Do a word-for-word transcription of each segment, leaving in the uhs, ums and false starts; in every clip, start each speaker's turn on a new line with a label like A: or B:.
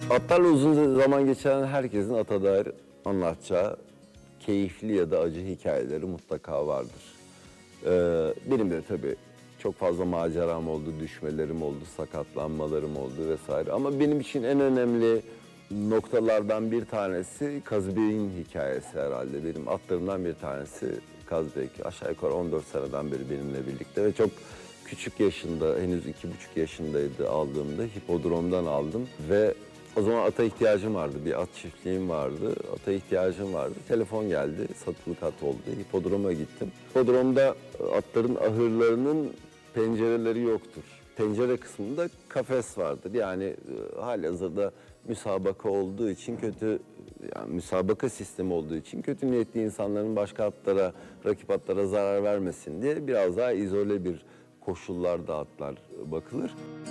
A: Atlarla uzun zaman geçiren herkesin ata dair anlatacağı keyifli ya da acı hikayeleri mutlaka vardır. Ee, benim de tabii çok fazla maceram oldu, düşmelerim oldu, sakatlanmalarım oldu vesaire. Ama benim için en önemli noktalardan bir tanesi Kazbek'in hikayesi herhalde. Benim atlarımdan bir tanesi Kazbek. Aşağı yukarı on dört seneden beri benimle birlikte ve çok küçük yaşında, henüz iki buçuk yaşındaydı aldığımda, hipodromdan aldım ve o zaman ata ihtiyacım vardı, bir at çiftliğim vardı, ata ihtiyacım vardı. Telefon geldi, satılık at oldu, hipodroma gittim. Hipodromda atların ahırlarının pencereleri yoktur. Pencere kısmında kafes vardır. Yani e, halihazırda müsabaka olduğu için kötü, yani müsabaka sistemi olduğu için kötü niyetli insanların başka atlara, rakip atlara zarar vermesin diye biraz daha izole bir koşullarda atlar bakılır.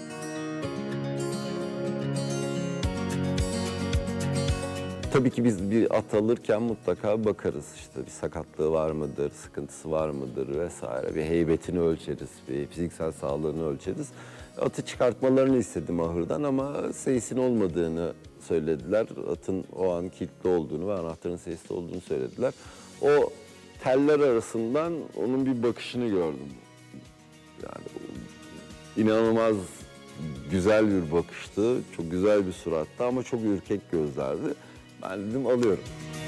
A: Tabii ki biz bir at alırken mutlaka bakarız. İşte bir sakatlığı var mıdır, sıkıntısı var mıdır vesaire. Bir heybetini ölçeriz, bir fiziksel sağlığını ölçeriz. Atı çıkartmalarını istedim ahırdan ama seyisin olmadığını söylediler. Atın o an kilitli olduğunu ve anahtarın seyisli olduğunu söylediler. O teller arasından onun bir bakışını gördüm. Yani inanılmaz güzel bir bakıştı, çok güzel bir surattı ama çok ürkek gözlerdi. Ben dedim alıyorum.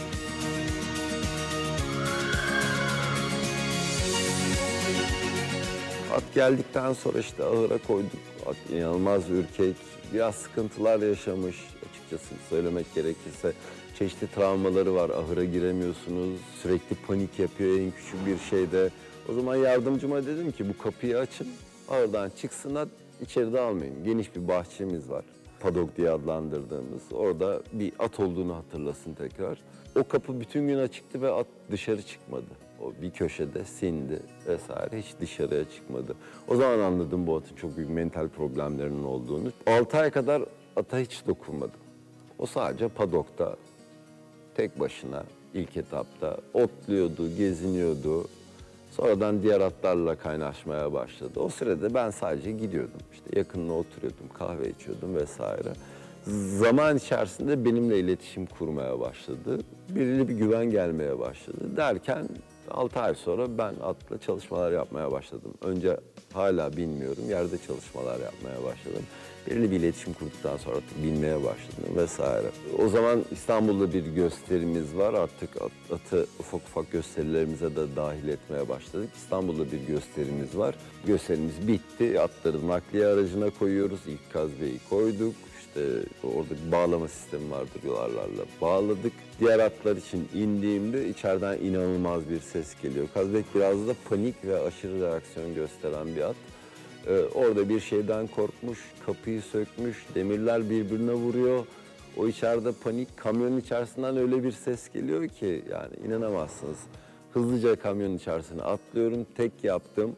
A: At geldikten sonra işte ahıra koyduk. At inanılmaz ürkek, biraz sıkıntılar yaşamış açıkçası söylemek gerekirse. Çeşitli travmaları var, ahıra giremiyorsunuz, sürekli panik yapıyor en küçük bir şeyde. O zaman yardımcıma dedim ki bu kapıyı açın, ahırdan çıksınlar, içeride almayın. Geniş bir bahçemiz var. Padok diye adlandırdığımız, orada bir at olduğunu hatırlasın tekrar. O kapı bütün gün açıktı ve at dışarı çıkmadı. O bir köşede sindi vesaire, hiç dışarıya çıkmadı. O zaman anladım bu atın çok büyük mental problemlerinin olduğunu. Altı ay kadar ata hiç dokunmadım. O sadece padokta, tek başına ilk etapta otluyordu, geziniyordu. Sonradan diğer atlarla kaynaşmaya başladı. O sırada ben sadece gidiyordum. İşte yakınına oturuyordum, kahve içiyordum vesaire. Zaman içerisinde benimle iletişim kurmaya başladı. Belirli bir güven gelmeye başladı. Derken altı ay sonra ben atla çalışmalar yapmaya başladım. Önce hala bilmiyorum, yerde çalışmalar yapmaya başladım. Belirli bir iletişim kurduktan sonra bilmeye başladım vesaire. O zaman İstanbul'da bir gösterimiz var. Artık atı ufak ufak gösterilerimize de dahil etmeye başladık. İstanbul'da bir gösterimiz var. Gösterimiz bitti. Atları nakliye aracına koyuyoruz. İlk Kazbek'i koyduk. İşte orada bir bağlama sistemi vardır, yularlarla bağladık. Diğer atlar için indiğimde içeriden inanılmaz bir ses geliyor. Kazbek biraz da panik ve aşırı reaksiyon gösteren bir at. Ee, orada bir şeyden korkmuş, kapıyı sökmüş, demirler birbirine vuruyor. O içeride panik, kamyonun içerisinden öyle bir ses geliyor ki yani inanamazsınız. Hızlıca kamyonun içerisine atlıyorum, tek yaptım.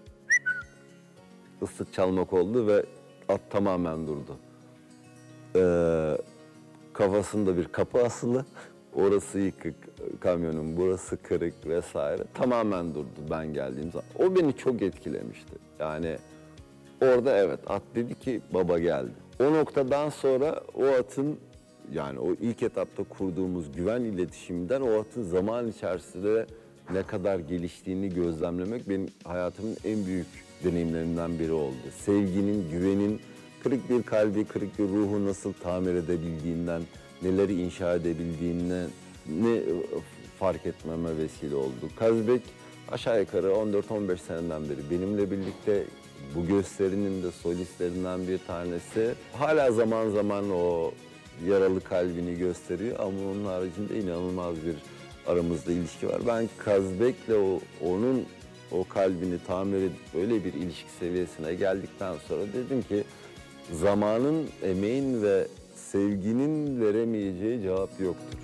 A: Islık çalmak oldu ve at tamamen durdu. Ee, kafasında bir kapı asılı, orası yıkık, kamyonun burası kırık vesaire. Tamamen durdu ben geldiğim zaman. O beni çok etkilemişti. Yani orada evet at dedi ki baba geldi. O noktadan sonra o atın yani o ilk etapta kurduğumuz güven iletişiminden o atın zaman içerisinde ne kadar geliştiğini gözlemlemek benim hayatımın en büyük deneyimlerimden biri oldu. Sevginin, güvenin, kırık bir kalbi, kırık bir ruhu nasıl tamir edebildiğinden, neleri inşa edebildiğinden ne fark etmeme vesile oldu. Kazbek aşağı yukarı on dört on beş seneden beri benimle birlikte. Bu gösterinin de solistlerinden bir tanesi. Hala zaman zaman o yaralı kalbini gösteriyor ama onun haricinde inanılmaz bir aramızda ilişki var. Ben Kazbek'le o, onun o kalbini tamir edip öyle bir ilişki seviyesine geldikten sonra dedim ki zamanın, emeğin ve sevginin veremeyeceği cevap yoktur.